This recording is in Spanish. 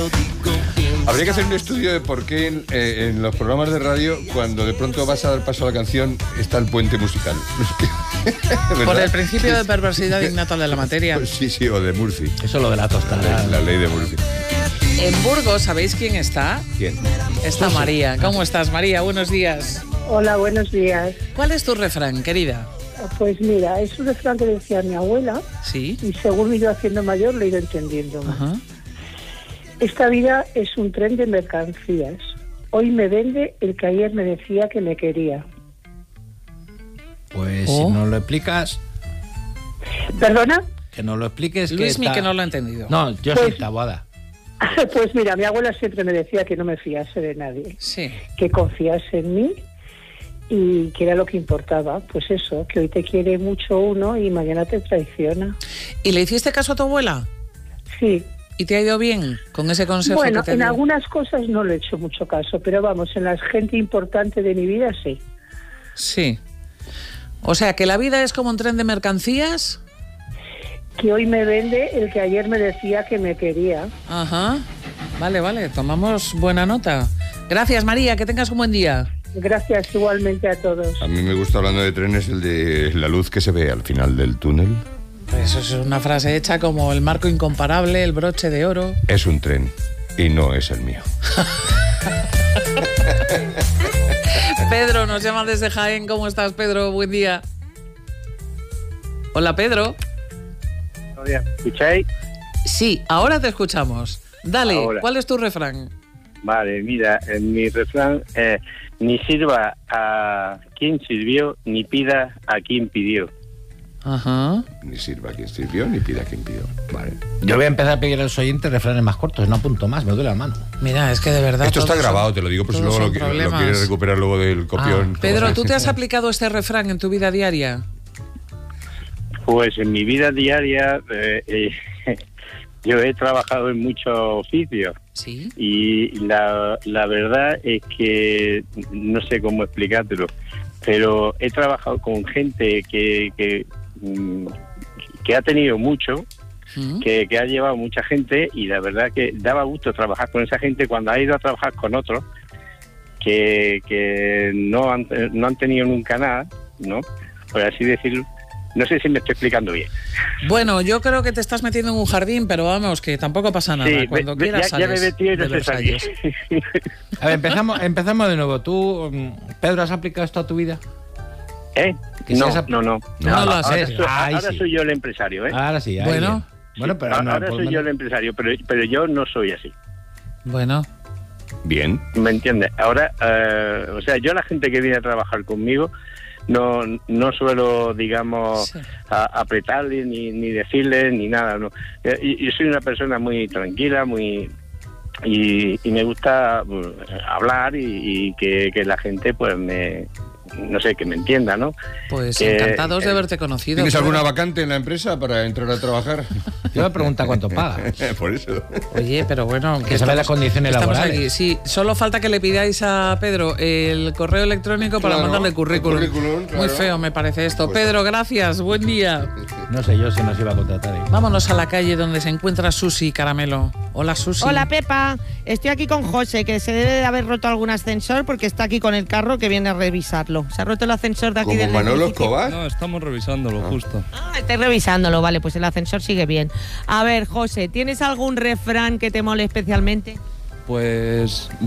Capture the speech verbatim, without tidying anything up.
Habría que hacer un estudio de por qué en, eh, en los programas de radio, cuando de pronto vas a dar paso a la canción, está el puente musical. Por el principio de perversidad innata de la materia. Pues sí, sí, o de Murphy. Eso es lo de la tostada. La, la ley de Murphy. En Burgos, ¿sabéis quién está? ¿Quién? Está María. ¿Cómo estás, María? Buenos días. Hola, buenos días. ¿Cuál es tu refrán, querida? Pues mira, es un refrán que decía mi abuela. Sí. Y según me he ido haciendo mayor, lo he ido entendiendo más. Ajá. Esta vida es un tren de mercancías. Hoy me vende el que ayer me decía que me quería. Pues Oh. si no lo explicas, ¿Perdona? que no lo expliques. Luismi, que, que está- no lo ha entendido. No, yo Pues- soy Taboada. Pues mira, mi abuela siempre me decía que no me fiase de nadie, Sí. que confiase en mí y que era lo que importaba. Pues eso, que hoy te quiere mucho uno y mañana te traiciona. ¿Y le hiciste caso a tu abuela? Sí. ¿Y te ha ido bien con ese consejo Bueno, que te en dio? algunas cosas no le he hecho mucho caso, pero vamos, en la gente importante de mi vida sí. Sí. O sea, que la vida es como un tren de mercancías. Que hoy me vende el que ayer me decía que me quería. Ajá. Vale, vale, tomamos buena nota. Gracias, María, que tengas un buen día. Gracias igualmente a todos. A mí me gusta, hablando de trenes, el de la luz que se ve al final del túnel. Eso es una frase hecha como el marco incomparable, el broche de oro. Es un tren y no es el mío. Pedro nos llama desde Jaén. ¿Cómo estás, Pedro? Buen día. Hola, Pedro. ¿Me escucháis? Sí, ahora te escuchamos. Dale, Ahora. ¿cuál es tu refrán? Vale, mira, en mi refrán es ni sirva a quien sirvió, ni pida a quien pidió. Ajá. Ni sirva a quien sirvió, ni pida a quien pidió. Vale. Yo voy a empezar a pedir a los oyentes refranes más cortos, no apunto más, me duele la mano. Mira, es que de verdad... Esto está todos grabado, son- te lo digo, por si todos luego lo, son lo- lo problemas. quieres recuperar luego del copión. Ah, Pedro, ¿tú te has aplicado este refrán en tu vida diaria? Pues en mi vida diaria eh, eh, yo he trabajado en muchos oficios Sí. y la, la verdad es que no sé cómo explicártelo, pero he trabajado con gente que, que, mm, que ha tenido mucho, ¿Mm? que, que ha llevado mucha gente y la verdad que daba gusto trabajar con esa gente cuando ha ido a trabajar con otros que, que no, han, no han tenido nunca nada, ¿no? Por así decirlo. No sé si me estoy explicando bien. Bueno, yo creo que te estás metiendo en un jardín, pero vamos, que tampoco pasa nada. Sí, Cuando ve- quieras ya, ya me sales metí y no de sé los salir. años. A ver, empezamos, empezamos de nuevo. ¿Tú, mm, Pedro, has aplicado esto a tu vida? ¿Eh? Que si No, has- no, no. No lo has ahora hecho. soy, Ay, ahora sí. soy yo el empresario, ¿eh? Ahora sí, ahí Bueno. bien. Bueno, pero ahora no, ahora por soy lo yo el menos- empresario, pero, pero yo no soy así. Bueno, Bien. ¿Me entiendes? Ahora, eh, o sea, yo a la gente que viene a trabajar conmigo no no suelo, digamos, Sí. a- apretarle ni, ni decirle ni nada, no. Eh, y- Yo soy una persona muy tranquila, muy y, y me gusta pues, hablar y, y que, que la gente pues me no sé, que me entienda, ¿no? pues Que- encantados de que- haberte conocido. ¿Tienes Pedro. alguna vacante en la empresa para entrar a trabajar? Yo me pregunto cuánto paga. Por eso. Oye, pero bueno... Que se vean las condiciones estamos laborales. aquí. Sí, solo falta que le pidáis a Pedro el correo electrónico para Claro, mandarle el currículum. currículum, claro. Muy feo me parece esto. Pues- Pedro, gracias, buen día. No sé yo si nos iba a contratar. ¿eh? Vámonos a la calle donde se encuentra Susi Caramelo. Hola, Susi. Hola Pepa, estoy aquí con José, que se debe de haber roto algún ascensor porque está aquí con el carro que viene a revisarlo. ¿Se ha roto el ascensor de aquí Como del Manolo edificio? Escobar. No, estamos revisándolo, justo. Ah, estoy revisándolo, vale, pues el ascensor sigue bien. A ver, José, ¿tienes algún refrán que te mole especialmente? Pues